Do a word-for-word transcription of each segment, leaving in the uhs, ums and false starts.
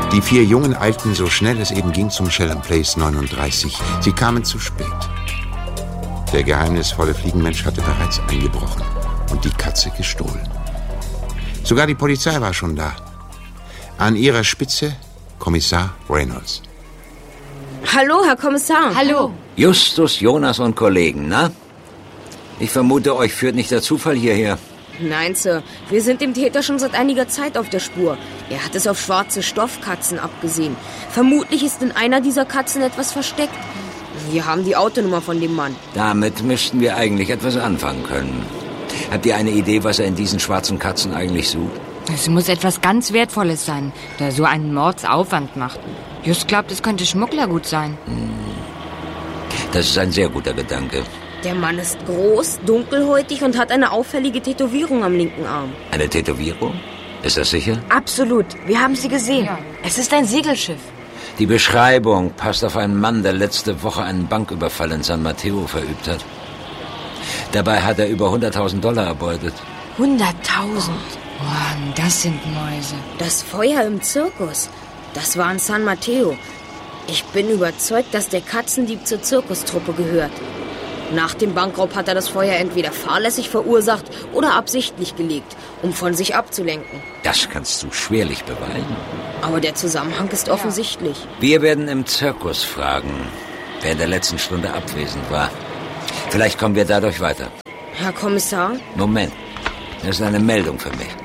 Die vier Jungen eilten so schnell es eben ging zum Shell Place neununddreißig. Sie kamen zu spät. Der geheimnisvolle Fliegenmensch hatte bereits eingebrochen und die Katze gestohlen. Sogar die Polizei war schon da. An ihrer Spitze Kommissar Reynolds. Hallo, Herr Kommissar. Hallo. Justus, Jonas und Kollegen, na? Ich vermute, euch führt nicht der Zufall hierher. Nein, Sir. Wir sind dem Täter schon seit einiger Zeit auf der Spur. Er hat es auf schwarze Stoffkatzen abgesehen. Vermutlich ist in einer dieser Katzen etwas versteckt. Wir haben die Autonummer von dem Mann. Damit müssten wir eigentlich etwas anfangen können. Habt ihr eine Idee, was er in diesen schwarzen Katzen eigentlich sucht? Es muss etwas ganz Wertvolles sein, der so einen Mordsaufwand macht. Just glaubt, es könnte Schmugglergut sein. Das ist ein sehr guter Gedanke. Der Mann ist groß, dunkelhäutig und hat eine auffällige Tätowierung am linken Arm. Eine Tätowierung? Ist das sicher? Absolut. Wir haben sie gesehen. Ja. Es ist ein Segelschiff. Die Beschreibung passt auf einen Mann, der letzte Woche einen Banküberfall in San Mateo verübt hat. Dabei hat er über hunderttausend Dollar erbeutet. hunderttausend? Mann, das sind Mäuse. Das Feuer im Zirkus, das war in San Mateo. Ich bin überzeugt, dass der Katzendieb zur Zirkustruppe gehört. Nach dem Bankraub hat er das Feuer entweder fahrlässig verursacht oder absichtlich gelegt, um von sich abzulenken. Das kannst du schwerlich beweisen. Aber der Zusammenhang ist offensichtlich. Wir werden im Zirkus fragen, wer in der letzten Stunde abwesend war. Vielleicht kommen wir dadurch weiter. Herr Kommissar? Moment, das ist eine Meldung für mich.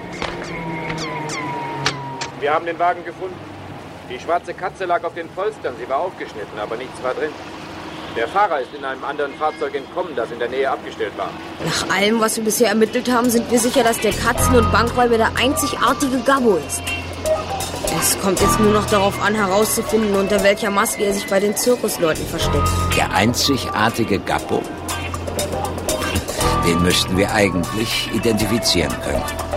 Wir haben den Wagen gefunden. Die schwarze Katze lag auf den Polstern. Sie war aufgeschnitten, aber nichts war drin. Der Fahrer ist in einem anderen Fahrzeug entkommen, das in der Nähe abgestellt war. Nach allem, was wir bisher ermittelt haben, sind wir sicher, dass der Katzen- und Bankräuber der einzigartige Gabbo ist. Es kommt jetzt nur noch darauf an, herauszufinden, unter welcher Maske er sich bei den Zirkusleuten versteckt. Der einzigartige Gabbo? Den müssten wir eigentlich identifizieren können.